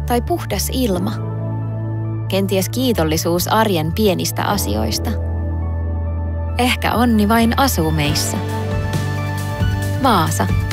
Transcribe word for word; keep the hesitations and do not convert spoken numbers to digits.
Tai puhdas ilma. Kenties kiitollisuus arjen pienistä asioista. Ehkä onni vain asuu meissä. Vaasa.